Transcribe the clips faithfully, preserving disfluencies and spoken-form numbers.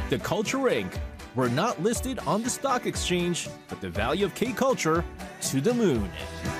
The Culture Incorporated. We're not listed on the stock exchange, but the value of K-Culture to the moon.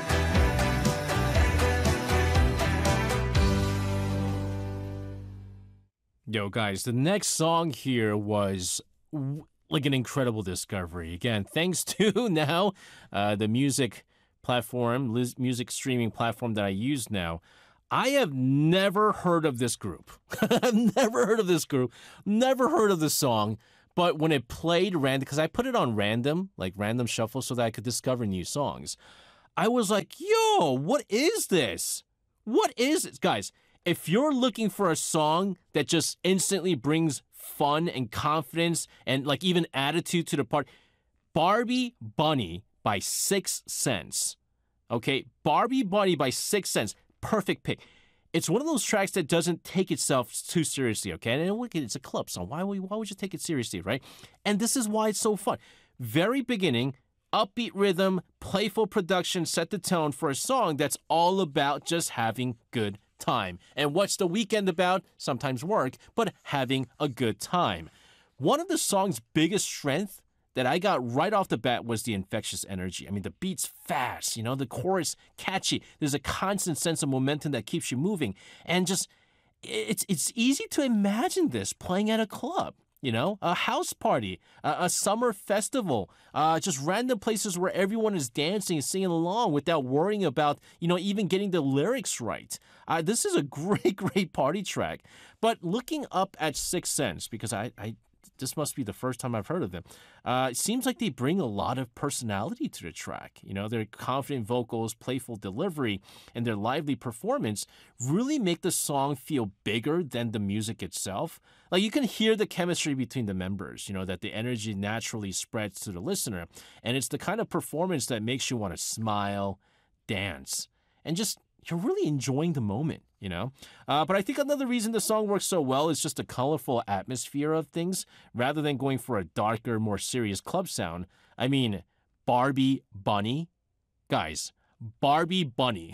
Yo, guys, the next song here was w- like an incredible discovery. Again, thanks to now uh, the music platform, Liz, music streaming platform that I use now. I have never heard of this group. I've never heard of this group, never heard of the song. But when it played random, because I put it on random, like random shuffle, so that I could discover new songs, I was like, yo, what is this? What is it? Guys, if you're looking for a song that just instantly brings fun and confidence and like even attitude to the party, Barbie Bunny by Six Sense. Okay, Barbie Bunny by Six Sense. Perfect pick. It's one of those tracks that doesn't take itself too seriously, okay? And it's a club song. Why would, why would you take it seriously, right? And this is why it's so fun. Very beginning, upbeat rhythm, playful production set the tone for a song that's all about just having good time. And what's the weekend about? Sometimes work, but having a good time. One of the song's biggest strength that I got right off the bat was the infectious energy. I mean, the beat's fast, you know, the chorus catchy. There's a constant sense of momentum that keeps you moving. And just, it's it's easy to imagine this playing at a club, you know, a house party, a, a summer festival, uh, just random places where everyone is dancing and singing along without worrying about, you know, even getting the lyrics right. Uh, this is a great, great party track. But looking up at Six Sense, because I, I this must be the first time I've heard of them. Uh, it seems like they bring a lot of personality to the track. You know, their confident vocals, playful delivery, and their lively performance really make the song feel bigger than the music itself. Like you can hear the chemistry between the members, you know, that the energy naturally spreads to the listener. And it's the kind of performance that makes you want to smile, dance, and just you're really enjoying the moment, you know? Uh, but I think another reason the song works so well is just the colorful atmosphere of things, rather than going for a darker, more serious club sound. I mean, Barbie Bunny? Guys, Barbie Bunny.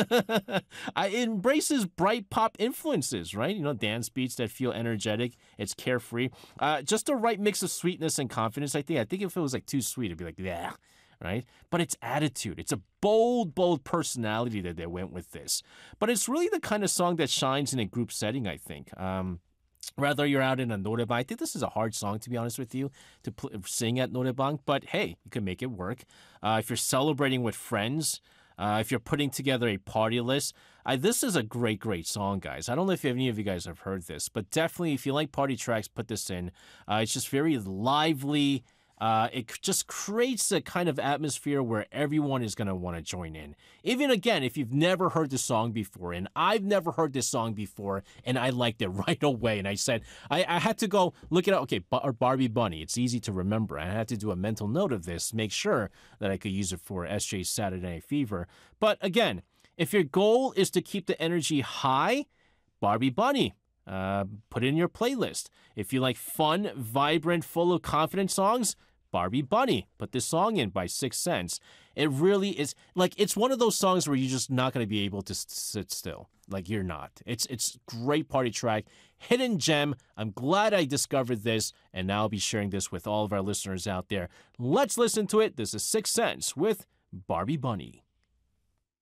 It embraces bright pop influences, right? You know, dance beats that feel energetic. It's carefree. Uh, just the right mix of sweetness and confidence, I think. I think if it was like too sweet, it'd be like, yeah. Right? But it's attitude. It's a bold, bold personality that they went with this. But it's really the kind of song that shines in a group setting, I think. Um, Rather you're out in a norebang. I think this is a hard song, to be honest with you, to pl- sing at norebang. But hey, you can make it work. Uh, if you're celebrating with friends, uh, if you're putting together a party list, uh, this is a great, great song, guys. I don't know if any of you guys have heard this, but definitely if you like party tracks, put this in. Uh, it's just very lively. Uh, it just creates a kind of atmosphere where everyone is going to want to join in. Even again, if you've never heard the song before, and I've never heard this song before, and I liked it right away, and I said, I, I had to go look it up. Okay, Bar- Barbie Bunny, it's easy to remember. I had to do a mental note of this, make sure that I could use it for S J's Saturday Night Fever. But again, if your goal is to keep the energy high, Barbie Bunny. Uh, put it in your playlist. If you like fun, vibrant, full of confidence songs, Barbie Bunny. Put this song in by Six Sense. It really is like it's one of those songs where you're just not going to be able to sit still. Like you're not. It's it's great party track, hidden gem. I'm glad I discovered this, and now I'll be sharing this with all of our listeners out there. Let's listen to it. This is Six Sense with Barbie Bunny.